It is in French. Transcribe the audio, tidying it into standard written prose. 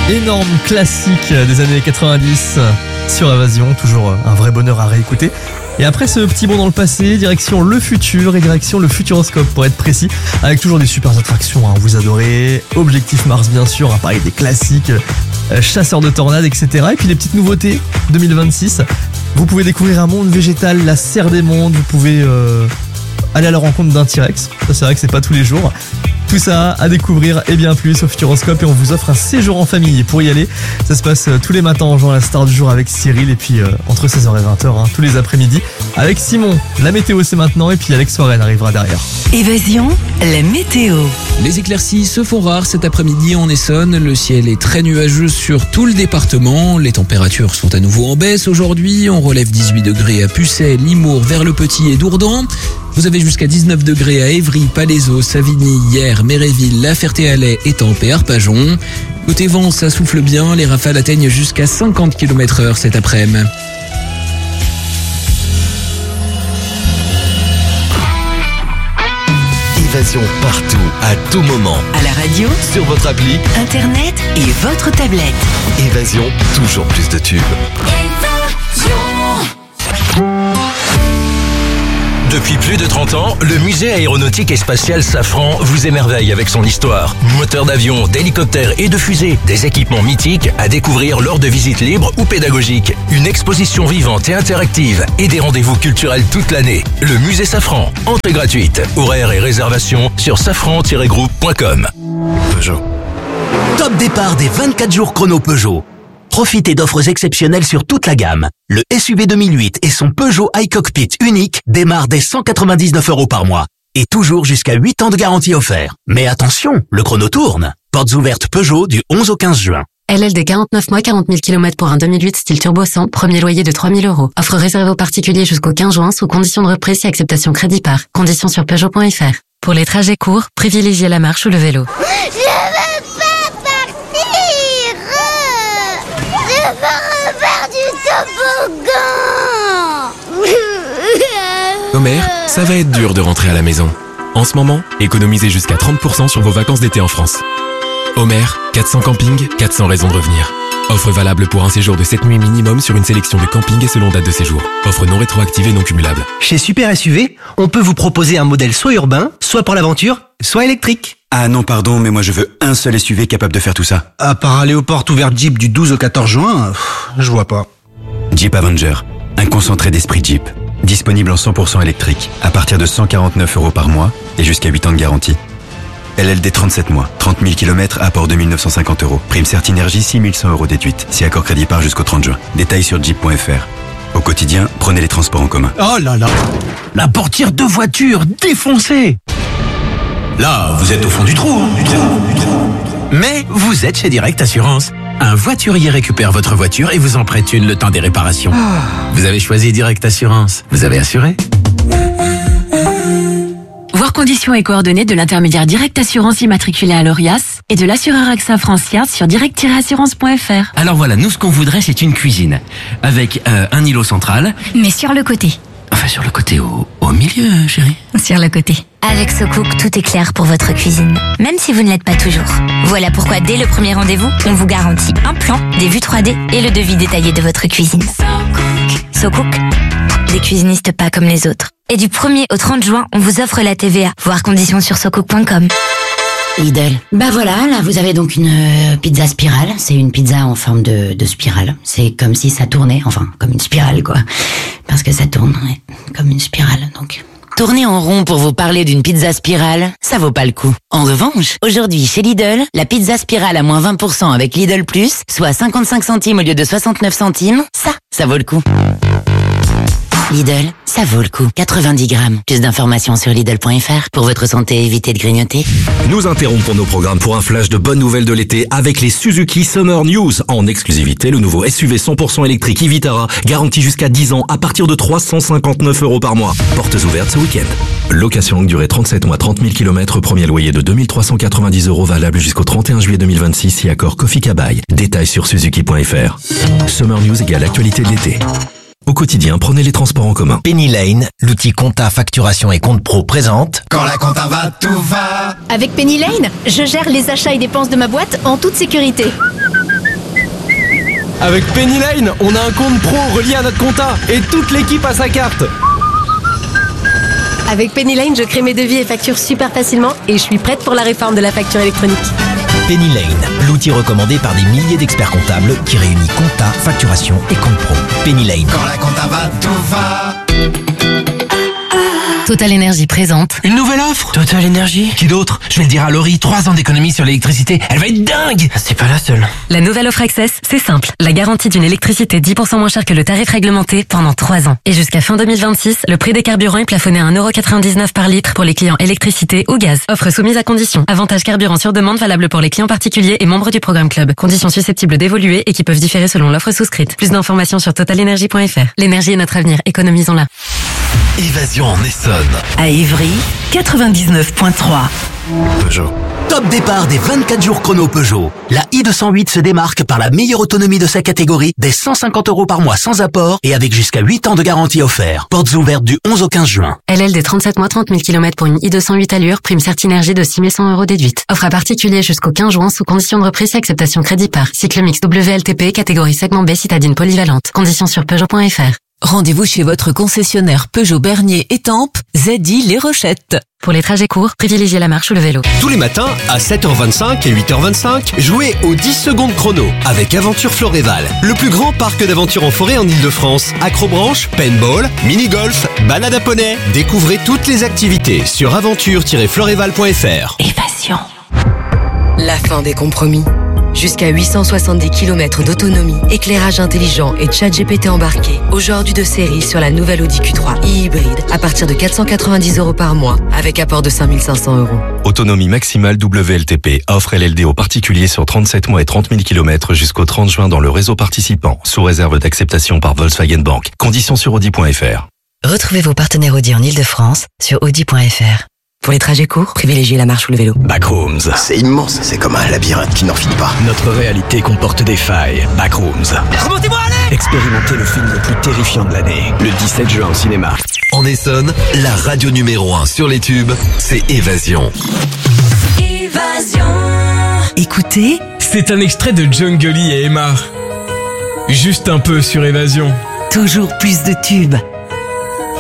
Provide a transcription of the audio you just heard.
Énorme classique des années 90 sur Évasion, toujours un vrai bonheur à réécouter. Et après ce petit bond dans le passé, direction le futur et direction le Futuroscope pour être précis, avec toujours des super attractions, vous adorez, Objectif Mars bien sûr, pareil des classiques, Chasseurs de tornades, etc. Et puis des petites nouveautés 2026. Vous pouvez découvrir un monde végétal, la serre des mondes, vous pouvez aller à la rencontre d'un T-Rex, ça c'est vrai que c'est pas tous les jours. Tout ça à découvrir et bien plus au Futuroscope, et on vous offre un séjour en famille. Et pour y aller, ça se passe tous les matins en jouant à la star du jour avec Cyril, et puis entre 16h et 20h, tous les après-midi avec Simon. La météo c'est maintenant, et puis Alex Warren arrivera derrière. Évasion, la météo. Les éclaircies se font rares cet après-midi en Essonne. Le ciel est très nuageux sur tout le département. Les températures sont à nouveau en baisse aujourd'hui. On relève 18 degrés à Pucet, Limours, Vers-le-Petit et Dourdan. Vous avez jusqu'à 19 degrés à Évry, Palaiseau, Savigny, Hyères, Méréville, La Ferté-Alais, Étampes et Arpajon. Côté vent, ça souffle bien. Les rafales atteignent jusqu'à 50 km/h cet après-midi. Évasion partout, à tout moment. À la radio, Sur votre appli, internet et votre tablette. Évasion, toujours plus de tubes. Depuis plus de 30 ans, le musée aéronautique et spatial Safran vous émerveille avec son histoire. Moteurs d'avion, d'hélicoptères et de fusées, des équipements mythiques à découvrir lors de visites libres ou pédagogiques. Une exposition vivante et interactive et des rendez-vous culturels toute l'année. Le musée Safran, entrée gratuite. Horaires et réservations sur safran-groupe.com. Peugeot. Top départ des 24 jours chrono Peugeot. Profitez d'offres exceptionnelles sur toute la gamme. Le SUV 2008 et son Peugeot iCockpit unique démarrent dès 199 € par mois. Et toujours jusqu'à 8 ans de garantie offert. Mais attention, le chrono tourne. Portes ouvertes Peugeot du 11 au 15 juin. LLD 49 mois, 40 000 km pour un 2008 style turbo 100, premier loyer de 3 000 €. Offre réservée aux particuliers jusqu'au 15 juin sous conditions de reprise et acceptation crédit par. Conditions sur Peugeot.fr. Pour les trajets courts, privilégiez la marche ou le vélo. Homer, ça va être dur de rentrer à la maison. En ce moment, économisez jusqu'à 30% sur vos vacances d'été en France. Homer, 400 campings, 400 raisons de revenir. Offre valable pour un séjour de 7 nuits minimum sur une sélection de campings et selon date de séjour. Offre non rétroactive et non cumulable. Chez Super SUV, on peut vous proposer un modèle soit urbain, soit pour l'aventure, soit électrique. Ah non, pardon, mais moi je veux un seul SUV capable de faire tout ça. À part aller aux portes ouvertes Jeep du 12 au 14 juin, je vois pas. Jeep Avenger, un concentré d'esprit Jeep. Disponible en 100% électrique, à partir de 149 € par mois et jusqu'à 8 ans de garantie. LLD 37 mois, 30 000 km, apport 2 950 €. Prime Certinergie, 6 100 € déduite. Si accord crédit par jusqu'au 30 juin. Détails sur jeep.fr. Au quotidien, prenez les transports en commun. Oh là là, la portière de voiture défoncée. Là, vous êtes au fond du trou, Mais vous êtes chez Direct Assurance. Un voiturier récupère votre voiture et vous en prête une le temps des réparations. Vous avez choisi Direct Assurance. Vous avez assuré. Voir conditions et coordonnées de l'intermédiaire Direct Assurance immatriculé à l'ORIAS et de l'assureur AXA Francia sur direct-assurance.fr. Alors voilà, nous ce qu'on voudrait c'est une cuisine. Avec un îlot central. Mais sur le côté. Enfin sur le côté au milieu, chérie. Sur le côté. Avec SoCook, tout est clair pour votre cuisine, même si vous ne l'êtes pas toujours. Voilà pourquoi dès le premier rendez-vous, on vous garantit un plan, des vues 3D et le devis détaillé de votre cuisine. SoCook, des cuisinistes pas comme les autres. Et du 1er au 30 juin, on vous offre la TVA. Voir conditions sur socook.com. Lidl. Bah voilà, là vous avez donc une pizza spirale. C'est une pizza en forme de spirale. C'est comme si ça tournait, enfin comme une spirale quoi. Parce que ça tourne, ouais, comme une spirale donc. Tourner en rond pour vous parler d'une pizza spirale, ça vaut pas le coup. En revanche, aujourd'hui chez Lidl, la pizza spirale à moins 20% avec Lidl Plus, soit 55 centimes au lieu de 69 centimes, ça vaut le coup. Lidl, ça vaut le coup. 90 grammes. Plus d'informations sur Lidl.fr. Pour votre santé, évitez de grignoter. Nous interrompons nos programmes pour un flash de bonnes nouvelles de l'été avec les Suzuki Summer News. En exclusivité, le nouveau SUV 100% électrique e-Vitara, garanti jusqu'à 10 ans à partir de 359 € par mois. Portes ouvertes ce week-end. Location longue durée 37 mois, 30 000 km, premier loyer de 2390 € valable jusqu'au 31 juillet 2026 si accord Kofi Kabai. Détails sur Suzuki.fr. Summer News égale actualité de l'été. Au quotidien, prenez les transports en commun. Penny Lane, l'outil compta, facturation et compte pro présente. Quand la compta va, tout va. Avec Penny Lane, je gère les achats et dépenses de ma boîte en toute sécurité. Avec Pennyline, on a un compte pro relié à notre compta et toute l'équipe a sa carte. Avec Pennyline, je crée mes devis et factures super facilement et je suis prête pour la réforme de la facture électronique. Pennyline, l'outil recommandé par des milliers d'experts comptables qui réunit compta, facturation et compte pro. Pennyline. Quand la compta va, tout va. Total Énergie présente. Une nouvelle offre Total Énergie. Qui d'autre? Je vais le dire à Laurie, 3 ans d'économie sur l'électricité. Elle va être dingue. C'est pas la seule. La nouvelle offre Access, c'est simple. La garantie d'une électricité 10% moins chère que le tarif réglementé pendant 3 ans. Et jusqu'à fin 2026, le prix des carburants est plafonné à 1,99€ par litre pour les clients électricité ou gaz. Offre soumise à conditions. Avantage carburant sur demande valable pour les clients particuliers et membres du programme Club. Conditions susceptibles d'évoluer et qui peuvent différer selon l'offre souscrite. Plus d'informations sur totalenergie.fr. L'énergie est notre avenir, économisons-la. Évasion en Essonne. À Ivry, 99.3. Peugeot. Top départ des 24 jours chrono Peugeot. La i208 se démarque par la meilleure autonomie de sa catégorie, des 150€ par mois sans apport et avec jusqu'à 8 ans de garantie offert. Portes ouvertes du 11 au 15 juin. LLD 37 mois 30 000 km pour une i208 allure, prime Certinergie de 6100€ déduite. Offre à particulier jusqu'au 15 juin sous condition de reprise et acceptation crédit par. Cycle mix WLTP, catégorie segment B, citadine polyvalente. Conditions sur Peugeot.fr. Rendez-vous chez votre concessionnaire Peugeot Bernier Étampes, ZI Les Rochettes. Pour les trajets courts, privilégiez la marche ou le vélo. Tous les matins, à 7h25 et 8h25, jouez aux 10 secondes chrono avec Aventure Floréval, le plus grand parc d'aventure en forêt en Ile-de-France. Acrobranche, paintball, mini-golf, balade à poney. Découvrez toutes les activités sur aventure-floréval.fr. Évasion. La fin des compromis. Jusqu'à 870 km d'autonomie, éclairage intelligent et ChatGPT embarqué. Aujourd'hui de série sur la nouvelle Audi Q3 e-hybride à partir de 490€ par mois avec apport de 5 500€. Autonomie maximale WLTP. Offre LLD aux particuliers sur 37 mois et 30 000 km jusqu'au 30 juin dans le réseau participant, sous réserve d'acceptation par Volkswagen Bank. Conditions sur Audi.fr. Retrouvez vos partenaires Audi en Ile-de-France sur Audi.fr. Pour les trajets courts, privilégiez la marche ou le vélo. Backrooms. C'est immense, c'est comme un labyrinthe qui n'en finit pas. Notre réalité comporte des failles. Backrooms. Remontez-moi, allez! Expérimentez le film le plus terrifiant de l'année. Le 17 juin au cinéma. En Essonne, la radio numéro 1 sur les tubes, c'est Évasion. Évasion. Écoutez, c'est un extrait de Jungle et Emma. Juste un peu sur Évasion. Toujours plus de tubes.